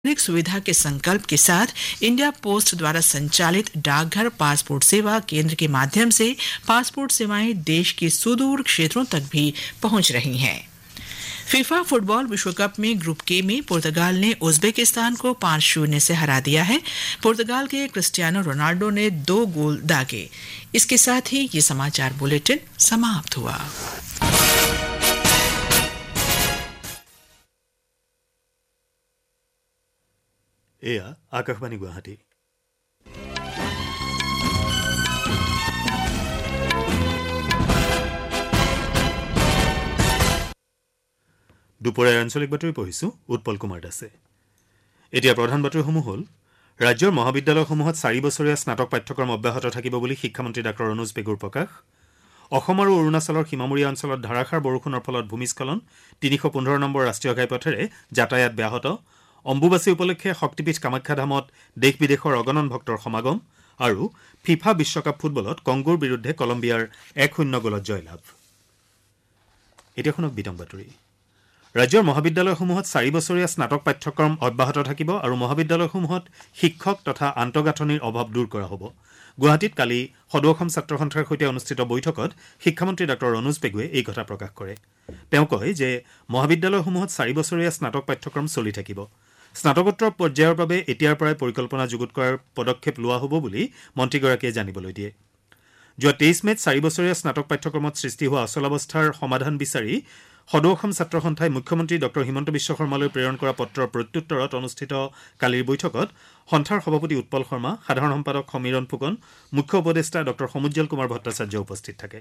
नागरिक सुविधा के संकल्प के साथ इंडिया पोस्ट द्वारा संचालित डाकघर पासपोर्ट सेवा केंद्र के माध्यम से पासपोर्ट सेवाएं देश के सुदूर क्षेत्रों तक भी पहुंच रही हैं। फीफा फुटबॉल विश्व कप में ग्रुप के में पुर्तगाल ने उज्बेकिस्तान को 5-0 से हरा दिया है। पुर्तगाल के क्रिस्टियानो रोनाल्डो ने 2 गोल दागे। इसके साथ ही ये समाचार बुलेटिन समाप्त हुआ। एया आकाशवाणी गुवाहाटी। দুপৰীয়াৰ আঞ্চলিক বাতৰি পঢ়িছো উৎপল কুমাৰ দাসে। এতিয়া প্ৰধান বাতৰিসমূহ হ'ল ৰাজ্যৰ মহাবিদ্যালয়সমূহত 4 বছৰীয়া স্নাতক পাঠ্যক্ৰম অব্যাহত থাকিব বুলি শিক্ষামন্ত্ৰী ডাক্তৰ অনুজ পেগুৰ প্ৰকাশ। অসম আৰু অৰুণাচলৰ সীমামূৰীয়া অঞ্চলত ধাৰাসাৰ বৰষুণৰ ফলত ভূমিস্খলন, 315 নম্বৰ ৰাষ্ট্ৰীয় ঘাইপথেৰে যাতায়াত ব্যাহত। অম্বুবাচী উপলক্ষে শক্তিপীঠ কামাখ্যা ধামত দেশ বিদেশৰ অগণন ভক্তৰ সমাগম আৰু ফিফা বিশ্বকাপ ফুটবলত কংগোৰ বিৰুদ্ধে কলম্বিয়াৰ 1-0 গলত জয়লাভ। এতিয়া শুনক বিতং বাতৰি। ৰাজ্যৰ মহাবিদ্যালয়সমূহত 4 বছৰীয়া স্নাতক পাঠ্যক্ৰম অব্যাহত থাকিব আৰু মহাবিদ্যালয়সমূহত শিক্ষক তথা আন্তঃগাঁথনিৰ অভাৱ দূৰ কৰা হ'ব। গুৱাহাটীত কালি সদৌ অসম ছাত্ৰ সন্থাৰ সৈতে অনুষ্ঠিত বৈঠকত শিক্ষামন্ত্ৰী ডাক্তৰ অনুজ পেগুৱে এই কথা প্ৰকাশ কৰে। তেওঁ কয় যে মহাবিদ্যালয়সমূহত 4 বছৰীয়া স্নাতক পাঠ্যক্ৰম চলি থাকিব। স্নাতকোত্তৰ পৰ্যায়ৰ বাবে এতিয়াৰ পৰাই পৰিকল্পনা যুগুত কৰাৰ পদক্ষেপ লোৱা হ'ব বুলি মন্ত্ৰীগৰাকীয়ে জানিবলৈ দিয়ে। যোৱা 23 মেত 4 বছৰীয়া স্নাতক পাঠ্যক্ৰমত সৃষ্টি হোৱা অচলাৱস্থাৰ সমাধান বিচাৰি সদৌ অসম ছাত্ৰ সন্থাই মুখ্যমন্ত্ৰী ডক্টৰ হিমন্ত বিশ্ব শৰ্মালৈ প্ৰেৰণ কৰা পত্ৰৰ প্ৰত্যুত্তৰত অনুষ্ঠিত কালিৰ বৈঠকত সন্থাৰ সভাপতি উৎপল শৰ্মা, সাধাৰণ সম্পাদক সমীৰণ ফুকন, মুখ্য উপদেষ্টা ডক্টৰ সমুজ্জ্বল কুমাৰ ভট্টাচাৰ্য উপস্থিত থাকে।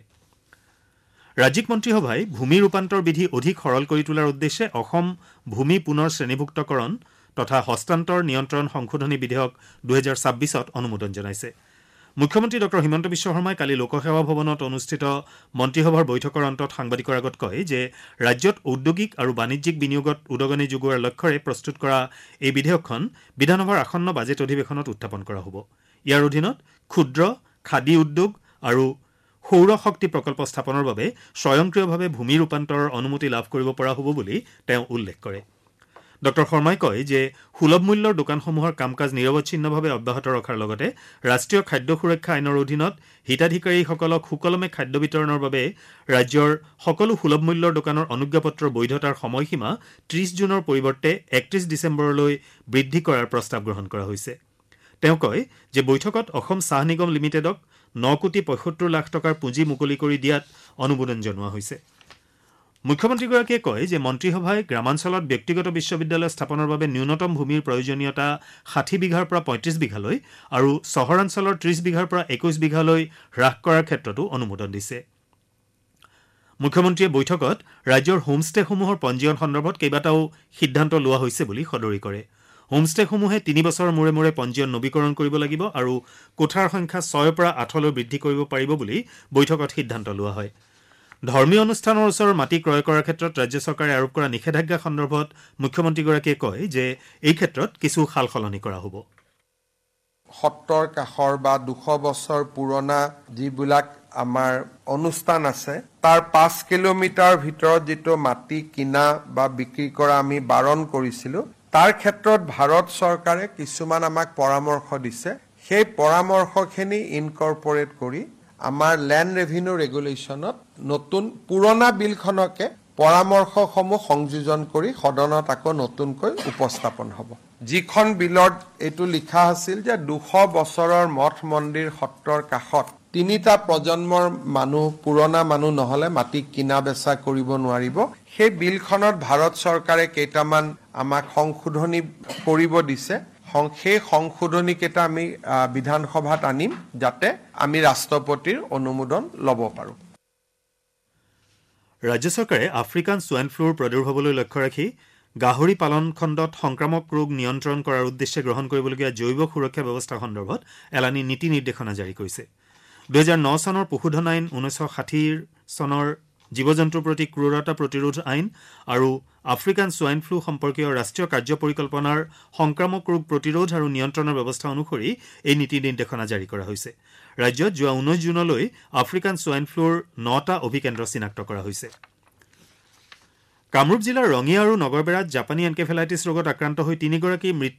ৰাজ্যিক মন্ত্ৰীসভাই ভূমি ৰূপান্তৰ বিধি অধিক সৰল কৰি তোলাৰ উদ্দেশ্যে অসম ভূমি পুনৰ শ্ৰেণীভুক্তকৰণ তথা হস্তান্তৰ নিয়ন্ত্ৰণ সংশোধনী বিধেয়ক 2026ত অনুমোদন জনাইছে। মুখ্যমন্ত্ৰী ডক্টৰ হিমন্ত বিশ্ব শৰ্মাই কালি লোকসেৱা ভৱনত অনুষ্ঠিত মন্ত্ৰীসভাৰ বৈঠকৰ অন্তত সাংবাদিকৰ আগত কয় যে ৰাজ্যত ঔদ্যোগিক আৰু বাণিজ্যিক বিনিয়োগত উদগনি যোগোৱাৰ লক্ষ্যৰে প্ৰস্তুত কৰা এই বিধেয়কখন বিধানসভাৰ আসন্ন বাজেট অধিৱেশনত উত্থাপন কৰা হ'ব। ইয়াৰ অধীনত ক্ষুদ্ৰ, খাদী উদ্যোগ আৰু সৌৰ শক্তি প্ৰকল্প স্থাপনৰ বাবে স্বয়ংক্ৰিয়ভাৱে ভূমি ৰূপান্তৰৰ অনুমতি লাভ কৰিব পৰা হ'ব বুলি তেওঁ উল্লেখ কৰে। ডক্টৰ শৰ্মাই কয় যে সুলভ মূল্যৰ দোকানসমূহৰ কাম কাজ নিৰৱচ্ছিন্নভাৱে অব্যাহত ৰখাৰ লগতে ৰাষ্ট্ৰীয় খাদ্য সুৰক্ষা আইনৰ অধীনত হিতাধিকাৰীসকলক সুকলমে খাদ্য বিতৰণৰ বাবে ৰাজ্যৰ সকলো সুলভ মূল্যৰ দোকানৰ অনুজ্ঞাপত্ৰৰ বৈধতাৰ সময়সীমা 30 জুনৰ পৰিৱৰ্তে 31 ডিচেম্বৰলৈ বৃদ্ধি কৰাৰ প্ৰস্তাৱ গ্ৰহণ কৰা হৈছে। তেওঁ কয় যে বৈঠকত অসম চাহ নিগম লিমিটেডক 9,75,00,000 টকাৰ পুঁজি মুকলি কৰি দিয়াত অনুমোদন জনোৱা হৈছে। মুখ্যমন্ত্ৰীগৰাকীয়ে কয় যে মন্ত্ৰীসভাই গ্ৰামাঞ্চলত ব্যক্তিগত বিশ্ববিদ্যালয় স্থাপনৰ বাবে ন্যূনতম ভূমিৰ প্ৰয়োজনীয়তা 60 বিঘাৰ পৰা 35 বিঘালৈ আৰু চহৰাঞ্চলৰ 30 বিঘাৰ পৰা 21 বিঘালৈ হ্ৰাস কৰাৰ ক্ষেত্ৰতো অনুমোদন দিছে। মুখ্যমন্ত্ৰীয়ে বৈঠকত ৰাজ্যৰ হোমষ্টেসমূহৰ পঞ্জীয়ন সন্দৰ্ভত কেইবাটাও সিদ্ধান্ত লোৱা হৈছে বুলি সদৰি কৰে। হোমষ্টেসমূহে 3 বছৰৰ মূৰে মূৰে পঞ্জীয়ন নৱীকৰণ কৰিব লাগিব আৰু কোঠাৰ সংখ্যা 6ৰ পৰা 8লৈ বৃদ্ধি কৰিব পাৰিব বুলি বৈঠকত সিদ্ধান্ত লোৱা হয়। ধৰ্মীয় অনুষ্ঠানৰ ওচৰৰ মাটি ক্ৰয় কৰাৰ ক্ষেত্ৰত ৰাজ্য চৰকাৰে আৰোপ কৰা নিষেধাজ্ঞা সন্দৰ্ভত মুখ্যমন্ত্ৰীগৰাকীয়ে কয় যে এই ক্ষেত্ৰত কিছু সাল সলনি কৰা হ'ব। সত্ৰৰ কাষৰ বা 200 বছৰ পুৰণা যিবিলাক আমাৰ অনুষ্ঠান আছে তাৰ 5 কিলোমিটাৰ ভিতৰত যিটো মাটি কিনা বা বিক্ৰী কৰা আমি বাৰণ কৰিছিলোঁ, তাৰ ক্ষেত্ৰত ভাৰত চৰকাৰে কিছুমান আমাক পৰামৰ্শ দিছে। সেই পৰামৰ্শখিনি ইনকৰ্পৰেট কৰি আমাৰ লেণ্ড ৰেভিনিউ ৰেগুলেশ্যনত নতুন পুৰণা বিলখনকে পৰামৰ্শসমূহ সংযোজন কৰি সদনত আকৌ নতুনকৈ উপস্থাপন হ'ব। যিখন বিলত এইটো লিখা আছিল যে 200 বছৰৰ মঠ মন্দিৰ সত্ৰৰ কাষত 3টা প্ৰজন্মৰ মানুহ, পুৰণা মানুহ নহ'লে মাটি কিনা বেচা কৰিব নোৱাৰিব। সেই বিলখনত ভাৰত চৰকাৰে কেইটামান আমাক সংশোধনী কৰিব দিছে। সেই সংশোধনীকেইটা আমি বিধানসভাত আনিম যাতে আমি ৰাষ্ট্ৰপতিৰ অনুমোদন ল'ব পাৰোঁ। ৰাজ্য চৰকাৰে আফ্ৰিকান ছোৱাইন ফ্লুৰ প্ৰাদুৰ্ভাৱলৈ লক্ষ্য ৰাখি গাহৰি পালন খণ্ডত সংক্ৰামক ৰোগ নিয়ন্ত্ৰণ কৰাৰ উদ্দেশ্যে গ্ৰহণ কৰিবলগীয়া জৈৱ সুৰক্ষা ব্যৱস্থা সন্দৰ্ভত এলানি নীতি নিৰ্দেশনা জাৰি কৰিছে। 2009 চনৰ পশুধন আইন, 1960 চনৰ জীৱ জন্তুৰ প্ৰতি ক্ৰূৰতা প্ৰতিৰোধ আইন আৰু আফ্ৰিকান ছোৱাইন ফ্লু সম্পৰ্কীয় ৰাষ্ট্ৰীয় কাৰ্য পৰিকল্পনাৰ সংক্ৰামক ৰোগ প্ৰতিৰোধ আৰু নিয়ন্ত্ৰণৰ ব্যৱস্থা অনুসৰি এই নীতি নিৰ্দেশনা জাৰি কৰা হৈছে। ৰাজ্যত যোৱা 19 জুনলৈ আফ্ৰিকান ছোৱাইন ফ্লুৰ 9টা অভিকেন্দ্ৰ চিনাক্ত কৰা হৈছে। কামৰূপ জিলাৰ ৰঙিয়া আৰু নগৰবেৰাত জাপানী এনকেফেলাইটিছ ৰোগত আক্ৰান্ত হৈ 3গৰাকী মৃত্যু